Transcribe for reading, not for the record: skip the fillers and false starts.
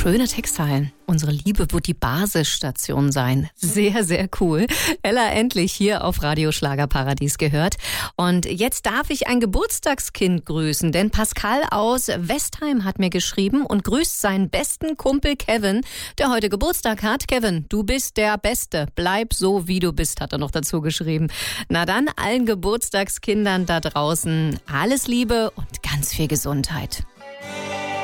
Schöne Textzeilen. Unsere Liebe wird die Basisstation sein. Sehr, sehr cool. Ella Endlich hier auf Radio Schlagerparadies gehört. Und jetzt darf ich ein Geburtstagskind grüßen, denn Pascal aus Westheim hat mir geschrieben und grüßt seinen besten Kumpel Kevin, der heute Geburtstag hat. Kevin, du bist der Beste. Bleib so, wie du bist, hat er noch dazu geschrieben. Na dann, allen Geburtstagskindern da draußen alles Liebe und ganz viel Gesundheit.